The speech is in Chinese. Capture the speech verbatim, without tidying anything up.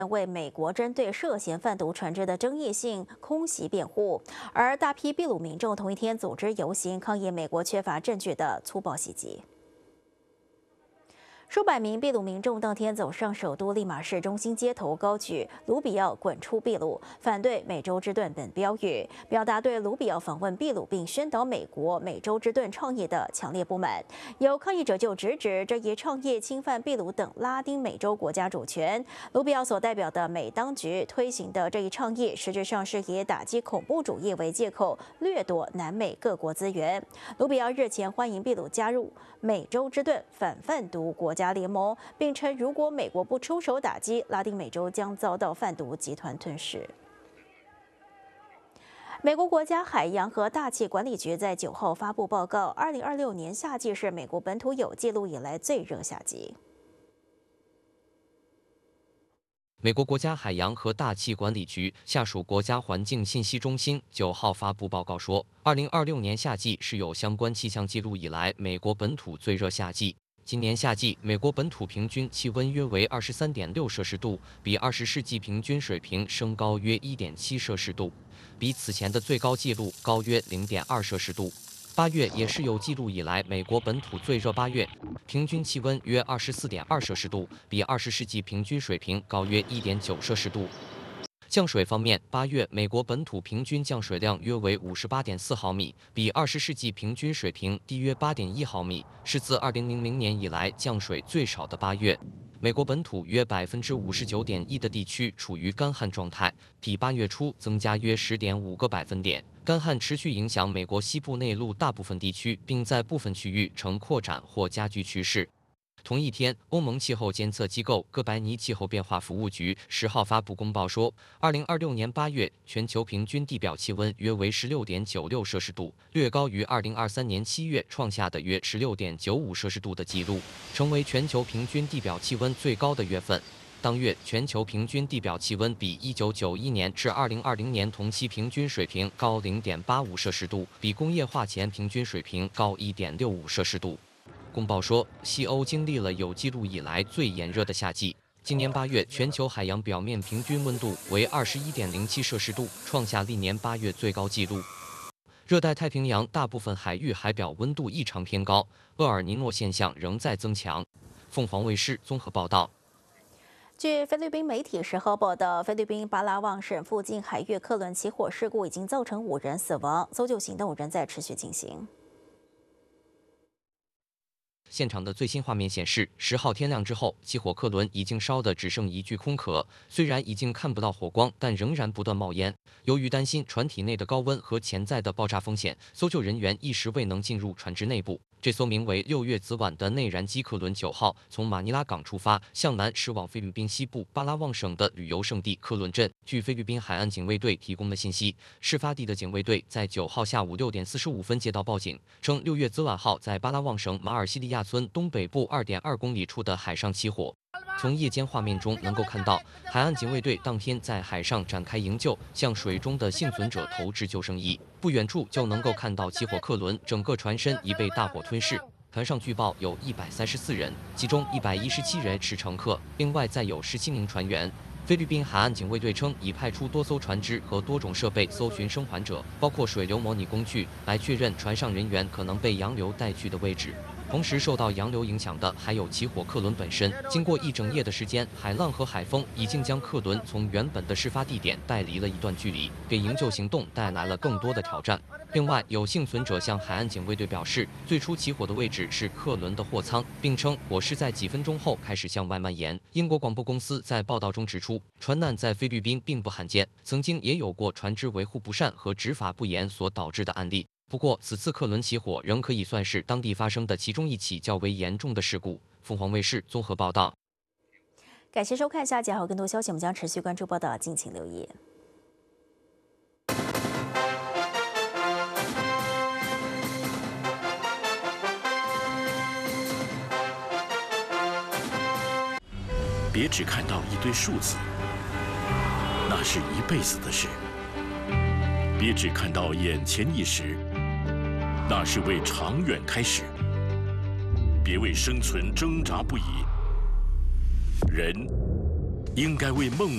为美国针对涉嫌贩毒船只的争议性空袭辩护，而大批秘鲁民众同一天组织游行抗议美国缺乏证据的粗暴袭击。数百名秘鲁民众当天走上首都利马市中心街头，高举“卢比奥滚出秘鲁，反对美洲之盾”等标语，表达对卢比奥访问秘鲁并宣导美国美洲之盾倡议的强烈不满。有抗议者就直指这一倡议侵犯秘鲁等拉丁美洲国家主权。卢比奥所代表的美当局推行的这一倡议，实质上是以打击恐怖主义为借口，掠夺南美各国资源。卢比奥日前欢迎秘鲁加入美洲之盾反贩毒国家联盟，并称如果美国不出手打击，拉丁美洲将遭到贩毒集团吞噬。美国国家海洋和大气管理局在九号发布报告，二零二六年夏季是美国本土有记录以来最热夏季。 美国国家海洋和大气管理局下属国家环境信息中心九号发布报告说，二零二六年夏季是有相关气象记录以来美国本土最热夏季。今年夏季，美国本土平均气温约为二十三点六摄氏度，比二十世纪平均水平升高约一点七摄氏度，比此前的最高纪录高约零点二摄氏度。八月也是有记录以来美国本土最热八月，平均气温约二十四点二摄氏度，比二十世纪平均水平高约一点九摄氏度。降水方面，八月美国本土平均降水量约为五十八点四毫米，比二十世纪平均水平低约八点一毫米，是自二零零零年以来降水最少的八月。美国本土约百分之五十九点一的地区处于干旱状态，比八月初增加约十点五个百分点。干旱持续影响美国西部内陆大部分地区，并在部分区域呈扩展或加剧趋势。同一天，欧盟气候监测机构哥白尼气候变化服务局十号发布公报说，二零二六年八月全球平均地表气温约为十六点九六摄氏度，略高于二零二三年七月创下的约十六点九五摄氏度的纪录，成为全球平均地表气温最高的月份。当月全球平均地表气温比一九九一年至二零二零年同期平均水平高零点八五摄氏度，比工业化前平均水平高一点六五摄氏度。公报说，西欧经历了有记录以来最炎热的夏季。今年八月，全球海洋表面平均温度为二十一点零七摄氏度，创下历年八月最高纪录。热带太平洋大部分海域海表温度异常偏高，厄尔尼诺现象仍在增强。凤凰卫视综合报道。 据菲律宾媒体十号报道，菲律宾巴拉望省附近海域客轮起火事故已经造成五人死亡，搜救行动仍在持续进行。 现场的最新画面显示，十号天亮之后，起火客轮已经烧得只剩一具空壳，虽然已经看不到火光，但仍然不断冒烟。由于担心船体内的高温和潜在的爆炸风险，搜救人员一时未能进入船只内部。这艘名为“六月子晚”的内燃机客轮九号从马尼拉港出发，向南驶往菲律宾西部巴拉望省的旅游胜地科伦镇。据菲律宾海岸警卫队提供的信息，事发地的警卫队在九号下午六点四十五分接到报警，称“六月子晚号”在巴拉望省马尔西利亚村东北部二点二公里处的海上起火。从夜间画面中能够看到，海岸警卫队当天在海上展开营救，向水中的幸存者投掷救生衣。不远处就能够看到起火客轮整个船身已被大火吞噬。船上据报有一百三十四人，其中一百一十七人是乘客，另外再有十七名船员。菲律宾海岸警卫队称，已派出多艘船只和多种设备搜寻生还者，包括水流模拟工具，来确认船上人员可能被洋流带去的位置。同时受到洋流影响的还有起火客轮本身。经过一整夜的时间，海浪和海风已经将客轮从原本的事发地点带离了一段距离，给营救行动带来了更多的挑战。另外，有幸存者向海岸警卫队表示，最初起火的位置是客轮的货舱，并称火势在几分钟后开始向外蔓延。英国广播公司在报道中指出，船难在菲律宾并不罕见，曾经也有过船只维护不善和执法不严所导致的案例。不过，此次客轮起火仍可以算是当地发生的其中一起较为严重的事故。凤凰卫视综合报道。 感谢收看，下集还有更多消息，我们将持续关注报道，敬请留意。 别只看到一堆数字，那是一辈子的事；别只看到眼前一时，那是为长远开始。别为生存挣扎不已，人应该为梦。